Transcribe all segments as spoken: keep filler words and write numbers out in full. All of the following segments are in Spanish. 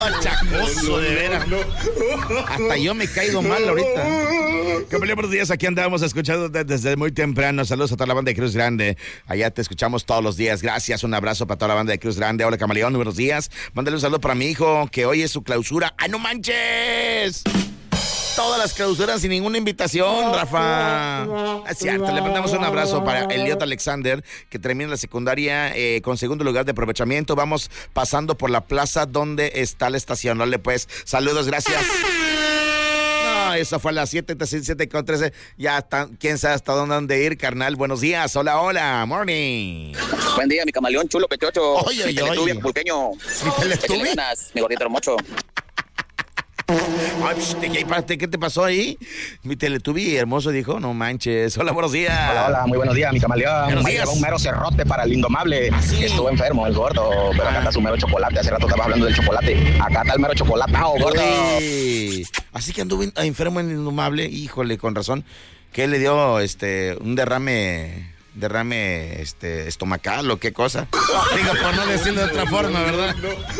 Chacoso, de veras. Hasta yo me caigo mal ahorita. Camaleón, buenos días. Aquí andamos escuchando desde muy temprano. Saludos a toda la banda de Cruz Grande. Allá te escuchamos todos los días. Gracias. Un abrazo para toda la banda de Cruz Grande. Hola, Camaleón. Buenos días. Mándale un saludo para mi hijo, que hoy es su clausura. ¡Ay, no manches! Todas las clausuras sin ninguna invitación, Rafa. Es cierto, le mandamos un abrazo para Eliot Alexander, que termina la secundaria eh, con segundo lugar de aprovechamiento. Vamos pasando por la plaza donde está la estación. Dale, pues, saludos, gracias. No, eso fue a las siete, siete con trece. Ya está, quién sabe hasta dónde han de ir, carnal. Buenos días, hola, hola, morning. Buen día, mi camaleón chulo, pechocho. Oye, oye, mi teletubi, oye. pulqueño. ¿Mi teletubi? Mi gordito hermoso. Ay, ¿qué, ¿Qué te pasó ahí? Mi teletubi hermoso dijo, no manches. Hola, buenos días. Hola, hola, muy buenos días, mi camaleón. Buenos Me días. llevó un mero cerrote para el indomable. Sí. Estuvo enfermo el gordo, pero acá está su mero chocolate. Hace rato estaba hablando del chocolate. Acá está el mero chocolatao, gordo. Uy. Así que anduvo in- enfermo en el indomable. Híjole, con razón. Que le dio este un derrame... derrame este estomacal o qué cosa. Digo, por no decirlo de otra forma, ¿verdad?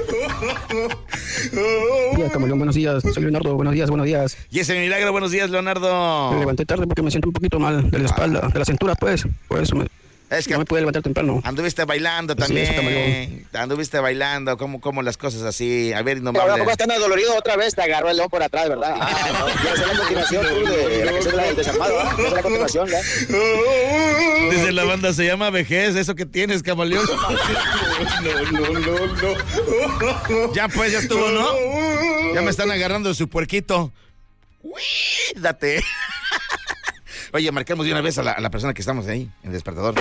Buenos días, Camaleón, buenos días. Soy Leonardo, buenos días, buenos días. Y ese milagro, buenos días, Leonardo. Me levanté tarde porque me siento un poquito mal de la espalda, de la cintura, pues. Por eso me, Es que no me pude levantar temprano. anduviste bailando Así es, también. Anduviste bailando, como como las cosas así. A ver, Ahora, indomable. ¿cómo estás dolorido otra vez? Te agarró el león por atrás, ¿verdad? Ah, no. Ya es la continuación tú, de la canción del desarmado, ¿verdad? Ya es la continuación, ¿ya? Dice la banda, se llama vejez, eso que tienes, camaleón. No, no, no, no. Ya pues, ya estuvo, ¿no? Ya me están agarrando de su puerquito. Cuídate. Oye, marcamos de una vez a la, a la persona que estamos ahí, en el despertador.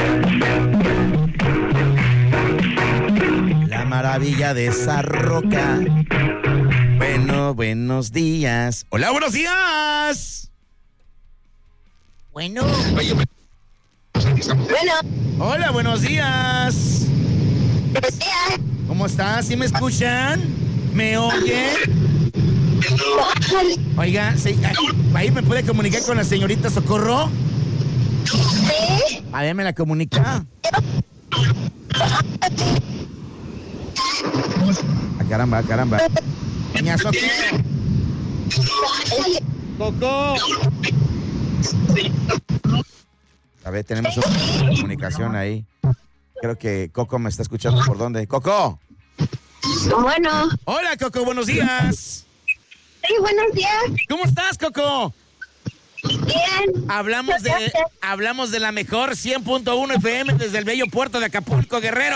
La maravilla de esa roca. Bueno, buenos días. Hola, buenos días. Bueno. Oye, Bueno, hola, buenos días. buenos días. ¿Cómo estás? ¿Sí me escuchan? ¿Me oyen? Oiga, sí, ahí me puede comunicar con la señorita Socorro. Sí, A ver, me la comunica. Ah, caramba, caramba. Doña Socorro. Coco. A ver, tenemos una comunicación ahí. Creo que Coco me está escuchando. ¿Por dónde? ¡Coco! bueno, Hola, Coco, buenos días. sí, buenos días. ¿Cómo estás, Coco? Bien. Hablamos de, hablamos de la mejor cien punto uno F M desde el bello puerto de Acapulco, Guerrero.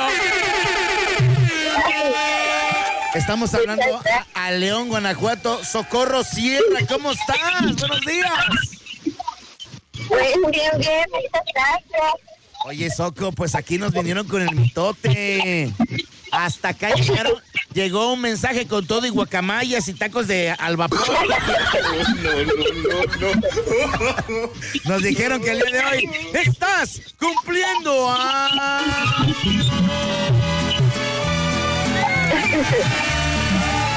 Estamos hablando a, a León, Guanajuato. Socorro Sierra, ¿cómo estás? Buenos días. Bien, bien, bien, muchas gracias. Oye, Soco, pues aquí nos vinieron con el mitote. Hasta acá llegaron, llegó un mensaje con todo y guacamayas y tacos de al vapor. No, no, no, no. Nos dijeron que el día de hoy estás cumpliendo a...